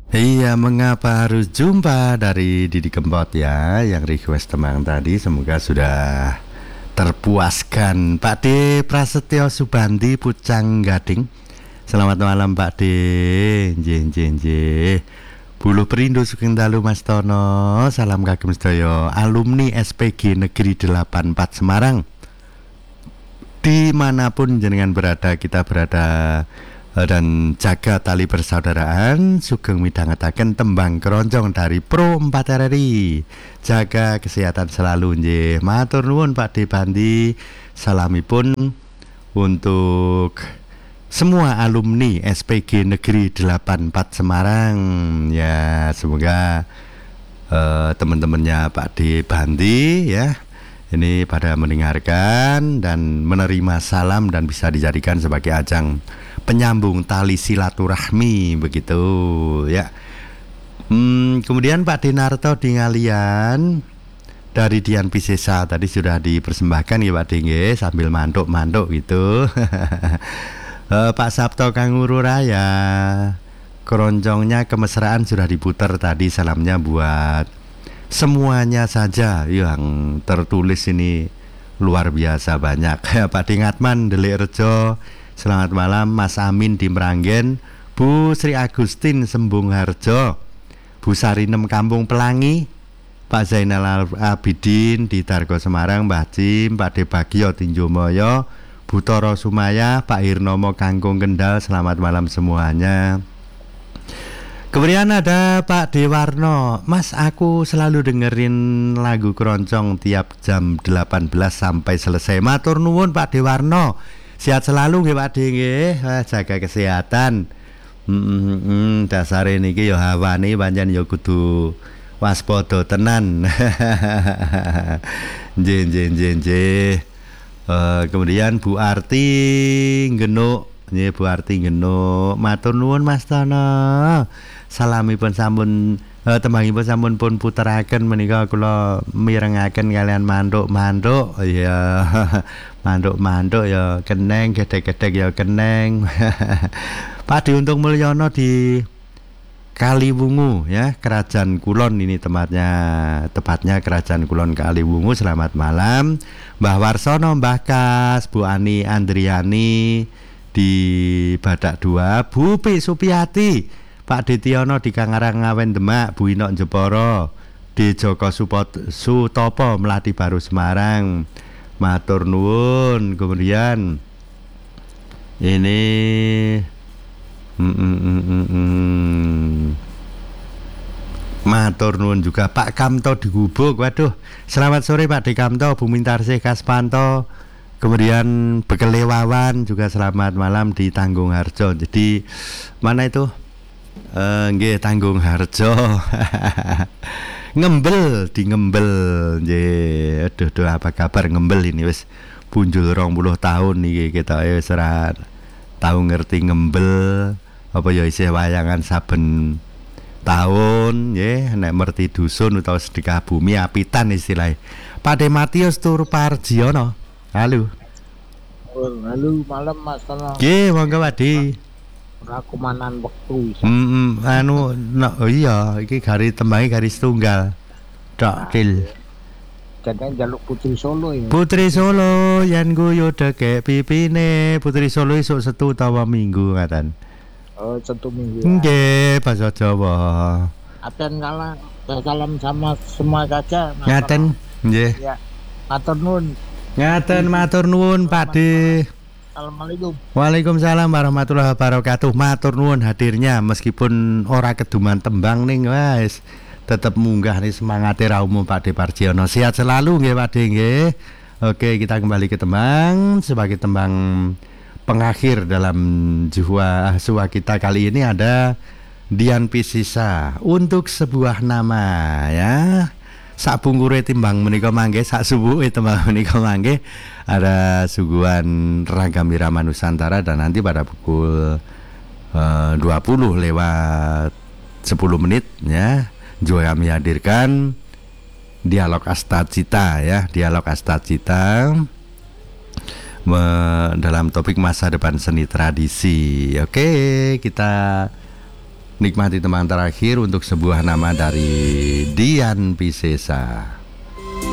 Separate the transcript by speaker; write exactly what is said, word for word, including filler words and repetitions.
Speaker 1: Iya, mengapa harus jumpa dari Didi Kempot ya, yang request tembang tadi semoga sudah terpuaskan. Pak D Prasetyo Subandi Pucang Gading. Selamat malam Pak D. Nggih nggih nggih. Buluh Perindo Sugeng Dalu Mas Tono. Salam kagem sedaya alumni S P G Negeri delapan puluh empat Semarang. Dimanapun jenengan berada, kita berada dan jaga tali persaudaraan. Sugeng midhangetaken tembang keroncong dari Pro empat R R I. Jaga kesehatan selalu nggih. Matur nuwun Pak D Bandi. Salamipun untuk semua alumni S P G Negeri delapan puluh empat Semarang. Ya, semoga uh, teman-temannya Pak D Bandi ya ini pada mendengarkan dan menerima salam dan bisa dijadikan sebagai ajang penyambung tali silaturahmi begitu ya. Hmm, kemudian Pak Dinarto di Ngalian dari Dian Pisesa tadi sudah dipersembahkan ya Pak Dingge sambil mantuk-mantuk gitu. uh, Pak Sabto Kanguru Raya, keroncongnya kemesraan sudah diputar tadi, salamnya buat semuanya saja yang tertulis ini luar biasa banyak. Pak Dingatman Delik Rejo, selamat malam. Mas Amin di Meranggen, Bu Sri Agustin Sembung Harjo, Bu Sarinem Kampung Pelangi, Pak Zainal Abidin di Dargo Semarang, Mbah Cim, Pak De Bagio Tinjomoyo, Bu Toro Sumaya, Pak Hirnomo Kangkung Kendal, selamat malam semuanya. Kemudian ada Pak Dewarno, Mas aku selalu dengerin lagu keroncong tiap jam delapan belas sampai selesai. Matur nuwun Pak Dewarno, sehat selalu nggih Pak De nggih, jaga kesehatan. Hmm, dasare niki ya hawane pancen ya kudu waspada tenan. Nggih nggih nggih nggih. Uh, kemudian Bu Arti Genuk, nggih Bu Arti Genuk, matur nuwun Mas Tono. Salamipun sampun uh, tembangipun sampun pun puteraken menika kula mirengaken kalian manduk-manduk ya. Manduk-manduk ya keneng, gedek-gedek ya keneng. Pak Di Untung Mulyono di Kaliwungu ya, Kerajaan Kulon ini tempatnya, tepatnya Kerajaan Kulon Kaliwungu. Selamat malam Mbah Warsono, Mbah Kas, Bu Ani Andriani di Badak dua, Bu Pi Supiati, Pak Ditiono di Kangarang Ngawen Demak, Bu Inok Jeporo di Joko Supot, Sutopo Melati Baru Semarang. Matur nuwun. Kemudian ini mm, mm, mm, mm, mm. matur nuwun juga Pak Kamto di Gubuk. Waduh, selamat sore Pak Di Kamto, Bu Mintarsih Kaspanto. Kemudian Bekelewawan juga selamat malam di Tanggung Harjo. Jadi mana itu? Uh, nggih Tanggung Harjo. Ngembel di Ngembel nggih. Aduh aduh apa kabar Ngembel ini wis punjul rong puluh tahun niki kita wis ora tau ngerti Ngembel apa ya isih wayangan saben tahun nggih nek merti dusun utawa sedekah bumi apitan istilahnya. Pak De Matius Tur Parjiono. Halo.
Speaker 2: Halo malam Mas Tono.
Speaker 1: Nggih monggo Pak Di.
Speaker 2: Aku manan wektu
Speaker 1: isa. Hmm, anu no, oh iya iki gari tembangi garis tunggal. Tok til.
Speaker 2: Jane njaluk Putri Solo ya.
Speaker 1: Putri Solo yen guyu dekek pipine. Putri Solo esuk Setu utawa Minggu ngaten.
Speaker 2: Oh, Setu Minggu.
Speaker 1: Nggih, basa Jawa.
Speaker 2: Aten kala salam sama semua saja.
Speaker 1: Ngaten, nggih.
Speaker 2: Ya. Matur nuwun.
Speaker 1: Ngaten matur nuwun Pak De.
Speaker 2: Assalamualaikum.
Speaker 1: Waalaikumsalam warahmatullahi wabarakatuh. Matur nuwun hadirnya meskipun ora keduman tembang ning wis tetep munggah nih semangate ra umum Pak De Parjiono. Sehat selalu nggih Pak De nggih. Oke, kita kembali ke tembang sebagai tembang pengakhir dalam Juhwa Suwa kita kali ini ada Dian Pisisa untuk sebuah nama ya. Sak bungkure timbang menika mangke, sak subuhe timbang menika mangke ada suguhan Ragam Irama Nusantara dan nanti pada pukul uh, dua puluh lewat sepuluh menit ya juga kami hadirkan Dialog Astacita ya, Dialog Astacita dalam topik masa depan seni tradisi. Oke, kita Nikmati teman terakhir untuk sebuah nama dari Dian Piscesa.